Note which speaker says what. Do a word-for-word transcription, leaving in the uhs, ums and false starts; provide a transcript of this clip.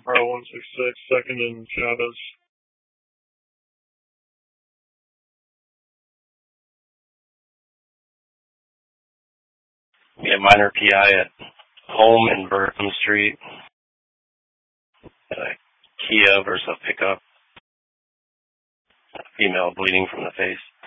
Speaker 1: Carl one six six, second in Chavez.
Speaker 2: We have minor P I at home in Burton Street. Uh, Kia versus a pickup. Female bleeding from the face.